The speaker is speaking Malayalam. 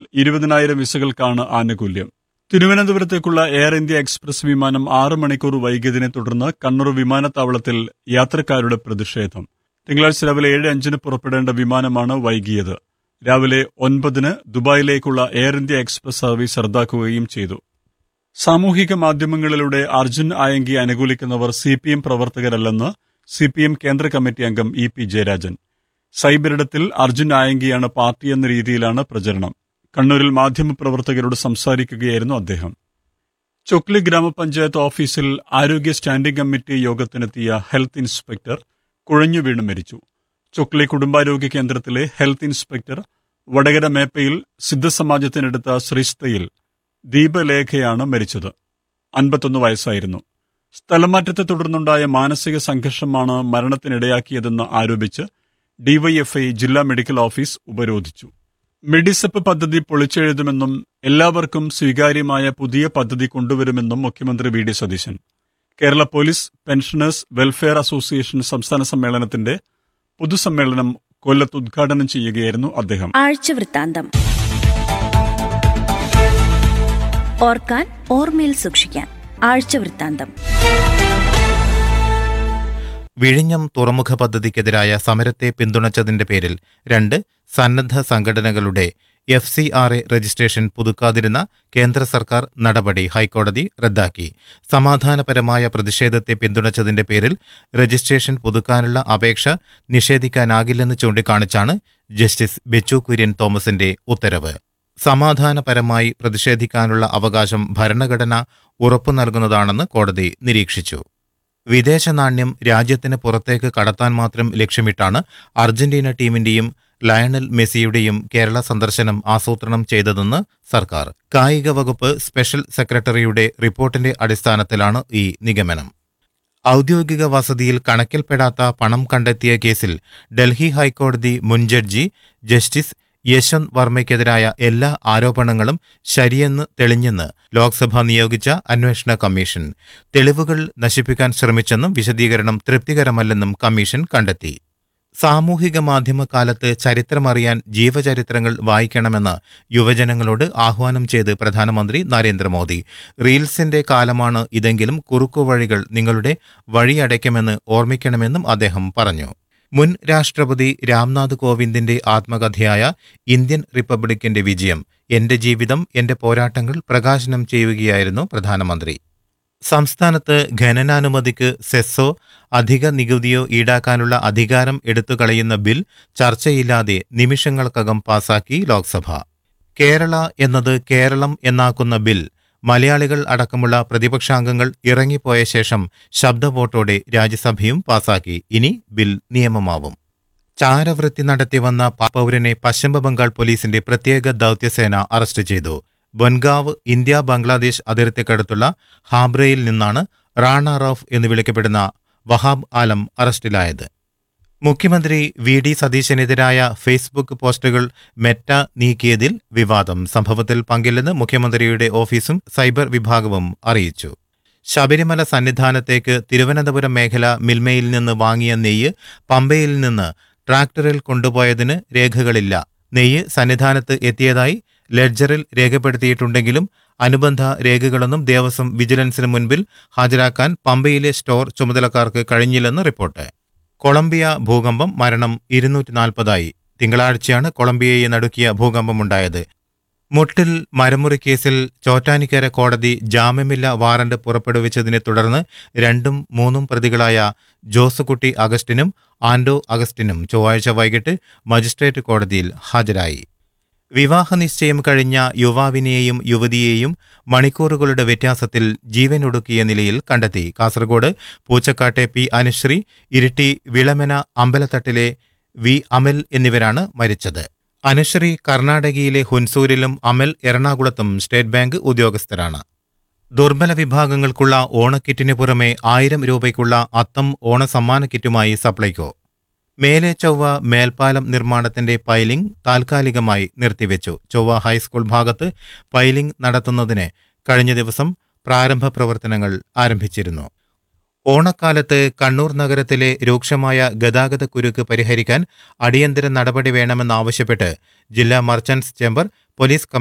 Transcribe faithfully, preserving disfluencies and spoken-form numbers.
ഇരുപതിനായിരം വിസകൾക്കാണ് ആനുകൂല്യം. തിരുവനന്തപുരത്തേക്കുള്ള എയർ ഇന്ത്യ എക്സ്പ്രസ് വിമാനം ആറ് മണിക്കൂർ വൈകിയതിനെ തുടർന്ന് കണ്ണൂർ വിമാനത്താവളത്തിൽ യാത്രക്കാരുടെ പ്രതിഷേധം. തിങ്കളാഴ്ച രാവിലെ ഏഴ് അഞ്ചിന് പുറപ്പെടേണ്ട വിമാനമാണ് വൈകിയത്. രാവിലെ ഒൻപതിന് ദുബായിലേക്കുള്ള എയർ ഇന്ത്യ എക്സ്പ്രസ് സർവീസ് റദ്ദാക്കുകയും ചെയ്തു. സാമൂഹിക മാധ്യമങ്ങളിലൂടെ Arjun Ayanki അനുകൂലിക്കുന്നവർ C P M പ്രവർത്തകരല്ലെന്ന് C P M കേന്ദ്ര കമ്മിറ്റി അംഗം ഇ പി ജയരാജൻ. സൈബറിടത്തിൽ അർജുൻ ആയങ്കിയാണ് പാർട്ടിയെന്ന രീതിയിലാണ് പ്രചരണം. കണ്ണൂരിൽ മാധ്യമപ്രവർത്തകരോട് സംസാരിക്കുകയായിരുന്നു അദ്ദേഹം. ചൊക്ലി ഗ്രാമപഞ്ചായത്ത് ഓഫീസിൽ ആരോഗ്യ സ്റ്റാൻഡിംഗ് കമ്മിറ്റി യോഗത്തിനെത്തിയ ഹെൽത്ത് ഇൻസ്പെക്ടർ കുഴഞ്ഞു വീണ് മരിച്ചു. ചൊക്ലി കുടുംബാരോഗ്യ കേന്ദ്രത്തിലെ ഹെൽത്ത് ഇൻസ്പെക്ടർ വടകര മേപ്പയിൽ സിദ്ധസമാജത്തിനടുത്ത ശ്രീസ്തയിൽ ദീപലേഖയാണ് മരിച്ചത്. അൻപത്തൊന്ന് വയസ്സായിരുന്നു. സ്ഥലമാറ്റത്തെ തുടർന്നുണ്ടായ മാനസിക സംഘർഷമാണ് മരണത്തിനിടയാക്കിയതെന്ന് ആരോപിച്ച് ഡിവൈഎഫ്ഐ ജില്ലാ മെഡിക്കൽ ഓഫീസ് ഉപരോധിച്ചു. മെഡിസെപ്പ് പദ്ധതി പൊളിച്ചെഴുതുമെന്നും എല്ലാവർക്കും സ്വീകാര്യമായ പുതിയ പദ്ധതി കൊണ്ടുവരുമെന്നും മുഖ്യമന്ത്രി V D Satheesan. Kerala police pensioners welfare association സംസ്ഥാന സമ്മേളനത്തിന്റെ പൊതുസമ്മേളനം കൊല്ലത്ത് ഉദ്ഘാടനം ചെയ്യുകയായിരുന്നു അദ്ദേഹം. ആഴ്ചവൃത്താന്തം ഓർക്കാൻ ഓർമ്മയിൽ സൂക്ഷിക്കാൻ ആഴ്ചവൃത്താന്തം. വിഴിഞ്ഞം തുറമുഖ പദ്ധതിക്കെതിരായ സമരത്തെ പിന്തുണച്ചതിന്റെ പേരിൽ രണ്ട് സന്നദ്ധ സംഘടനകളുടെ F C R A registration പുതുക്കാതിരുന്ന കേന്ദ്ര സർക്കാർ നടപടി ഹൈക്കോടതി റദ്ദാക്കി. സമാധാനപരമായ പ്രതിഷേധത്തെ പിന്തുണച്ചതിന്റെ പേരിൽ രജിസ്ട്രേഷൻ പുതുക്കാനുള്ള അപേക്ഷ നിഷേധിക്കാനാകില്ലെന്ന് ചൂണ്ടിക്കാണിച്ചാണ് ജസ്റ്റിസ് ബെച്ചു കുര്യൻ തോമസിന്റെ ഉത്തരവ്. സമാധാനപരമായി പ്രതിഷേധിക്കാനുള്ള അവകാശം ഭരണഘടന ഉറപ്പു നൽകുന്നതാണെന്ന് കോടതി നിരീക്ഷിച്ചു. വിദേശ നാണ്യം രാജ്യത്തിന് പുറത്തേക്ക് കടത്താൻ മാത്രം ലക്ഷ്യമിട്ടാണ് അർജന്റീന ടീമിന്റെയും ലയണൽ മെസ്സിയുടെയും കേരള സന്ദർശനം ആസൂത്രണം ചെയ്തതെന്ന് സർക്കാർ. കായിക വകുപ്പ് സ്പെഷ്യൽ സെക്രട്ടറിയുടെ റിപ്പോർട്ടിന്റെ അടിസ്ഥാനത്തിലാണ് ഈ നിഗമനം. ഔദ്യോഗിക വസതിയിൽ കണക്കിൽപ്പെടാത്ത പണം കണ്ടെത്തിയ കേസിൽ ഡൽഹി ഹൈക്കോടതി മുൻ ജഡ്ജി ജസ്റ്റിസ് യശ്വന്ത് വർമ്മയ്ക്കെതിരായ എല്ലാ ആരോപണങ്ങളും ശരിയെന്ന് തെളിഞ്ഞെന്ന് ലോക്സഭ നിയോഗിച്ച അന്വേഷണ കമ്മീഷൻ. തെളിവുകൾ നശിപ്പിക്കാൻ ശ്രമിച്ചെന്നും വിശദീകരണം തൃപ്തികരമല്ലെന്നും കമ്മീഷൻ കണ്ടെത്തി. സാമൂഹിക മാധ്യമകാലത്ത് ചരിത്രമറിയാൻ ജീവചരിത്രങ്ങൾ വായിക്കണമെന്ന് യുവജനങ്ങളോട് ആഹ്വാനം ചെയ്ത് പ്രധാനമന്ത്രി നരേന്ദ്രമോദി. റീൽസിന്റെ കാലമാണ് ഇതെങ്കിലും കുറുക്കുവഴികൾ നിങ്ങളുടെ വഴിയടയ്ക്കുമെന്ന് ഓർമ്മിക്കണമെന്നും അദ്ദേഹം പറഞ്ഞു. മുൻ രാഷ്ട്രപതി രാംനാഥ് കോവിന്ദിന്റെ ആത്മകഥയായ ഇന്ത്യൻ റിപ്പബ്ലിക്കിന്റെ വിജയം, എന്റെ ജീവിതം എന്റെ പോരാട്ടങ്ങൾ പ്രകാശനം ചെയ്യുകയായിരുന്നു പ്രധാനമന്ത്രി. സംസ്ഥാനത്ത് ഖനനാനുമതിക്ക് സെസ്സോ അധിക നികുതിയോ ഈടാക്കാനുള്ള അധികാരം എടുത്തുകളയുന്ന ബിൽ ചർച്ചയില്ലാതെ നിമിഷങ്ങൾക്കകം പാസാക്കി ലോക്സഭ. കേരള എന്നത് കേരളം എന്നാക്കുന്ന ബിൽ മലയാളികൾ അടക്കമുള്ള പ്രതിപക്ഷാംഗങ്ങൾ ഇറങ്ങിപ്പോയ ശേഷം ശബ്ദവോട്ടോടെ രാജ്യസഭയും പാസാക്കി. ഇനി ബിൽ നിയമമാവും. ചാരവൃത്തി നടത്തിവന്ന പൗരനെ പശ്ചിമബംഗാൾ പോലീസിന്റെ പ്രത്യേക ദൌത്യസേന അറസ്റ്റ് ചെയ്തു. ബൊൻഗാവ് ഇന്ത്യ ബംഗ്ലാദേശ് അതിർത്തിക്കടുത്തുള്ള ഹാബ്രയിൽ നിന്നാണ് റാണ റൌഫ് എന്ന് വിളിക്കപ്പെടുന്ന വഹാബ് ആലം അറസ്റ്റിലായത്. മുഖ്യമന്ത്രി വി ഡി സതീശനെതിരായ ഫേസ്ബുക്ക് പോസ്റ്റുകൾ മെറ്റ നീക്കിയതിൽ വിവാദം. സംഭവത്തിൽ പങ്കില്ലെന്ന് മുഖ്യമന്ത്രിയുടെ ഓഫീസും സൈബർ വിഭാഗവും അറിയിച്ചു. ശബരിമല സന്നിധാനത്തേക്ക് തിരുവനന്തപുരം മേഖല മിൽമയിൽ നിന്ന് വാങ്ങിയ നെയ്യ് പമ്പയിൽ നിന്ന് ട്രാക്ടറിൽ കൊണ്ടുപോയതിന് രേഖകളില്ല. നെയ്യ് സന്നിധാനത്ത് എത്തിയതായി ലെഡ്ജറിൽ രേഖപ്പെടുത്തിയിട്ടുണ്ടെങ്കിലും അനുബന്ധ രേഖകളൊന്നും ദേവസ്വം വിജിലൻസിന് മുൻപിൽ ഹാജരാക്കാൻ പമ്പയിലെ സ്റ്റോർ ചുമതലക്കാർക്ക് കഴിഞ്ഞില്ലെന്ന് റിപ്പോർട്ട്. കൊളംബിയ ഭൂകമ്പം, മരണം ഇരുന്നൂറ്റി നാൽപ്പതായി. തിങ്കളാഴ്ചയാണ് കൊളംബിയയെ നടുക്കിയ ഭൂകമ്പമുണ്ടായത്. മുട്ടിൽ മരമുറി കേസിൽ ചോറ്റാനിക്കര കോടതി ജാമ്യമില്ലാ വാറന്റ് പുറപ്പെടുവിച്ചതിനെ തുടർന്ന് രണ്ടും മൂന്നും പ്രതികളായ ജോസുകുട്ടി അഗസ്റ്റിനും ആൻഡോ അഗസ്റ്റിനും ചൊവ്വാഴ്ച വൈകിട്ട് മജിസ്ട്രേറ്റ് കോടതിയിൽ ഹാജരായി. വിവാഹ നിശ്ചയം കഴിഞ്ഞ യുവാവിനെയും യുവതിയെയും മണിക്കൂറുകളുടെ വ്യത്യാസത്തിൽ ജീവനൊടുക്കിയ നിലയിൽ കണ്ടെത്തി. കാസർഗോഡ് പൂച്ചക്കാട്ടെ പി അനുശ്രീ, ഇരിട്ടി വിളമന അമ്പലത്തട്ടിലെ വി അമൽ എന്നിവരാണ് മരിച്ചത്. അനുശ്രീ കർണാടകയിലെ ഹുൻസൂരിലും അമൽ എറണാകുളത്തും സ്റ്റേറ്റ് ബാങ്ക് ഉദ്യോഗസ്ഥരാണ്. ദുർബല വിഭാഗങ്ങൾക്കുള്ള ഓണക്കിറ്റിന് പുറമെ ആയിരം രൂപയ്ക്കുള്ള അത്തം ഓണസമ്മാന കിറ്റുമായി സപ്ലൈകോ. മേലെ ചൊവ്വ മേൽപ്പാലം നിർമ്മാണത്തിന്റെ പൈലിംഗ് താൽക്കാലികമായി നിർത്തിവെച്ചു. ചൊവ്വ ഹൈസ്കൂൾ ഭാഗത്ത് പൈലിംഗ് നടത്തുന്നതിന് കഴിഞ്ഞ ദിവസം പ്രാരംഭ പ്രവർത്തനങ്ങൾ ആരംഭിച്ചിരുന്നു. ഓണക്കാലത്ത് കണ്ണൂർ നഗരത്തിലെ രൂക്ഷമായ ഗതാഗത കുരുക്ക് പരിഹരിക്കാൻ അടിയന്തര നടപടി വേണമെന്നാവശ്യപ്പെട്ട് ജില്ലാ മർച്ചന്റ്സ് ചേംബർ, പോലീസ്